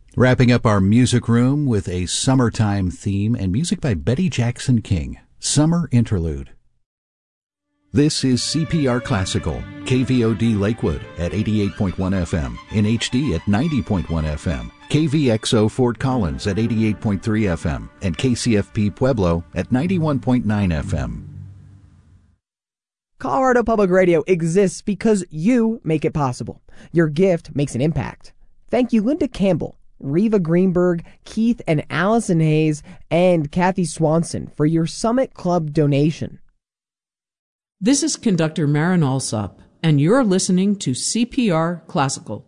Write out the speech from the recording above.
Wrapping up our music room with a summertime theme and music by Betty Jackson King, Summer Interlude. This is CPR Classical, KVOD Lakewood at 88.1 FM, in HD at 90.1 FM, KVXO Fort Collins at 88.3 FM, and KCFP Pueblo at 91.9 FM. Colorado Public Radio exists because you make it possible. Your gift makes an impact. Thank you, Linda Campbell, Reva Greenberg, Keith and Allison Hayes, and Kathy Swanson for your Summit Club donation. This is conductor Marin Alsop, and you're listening to CPR Classical.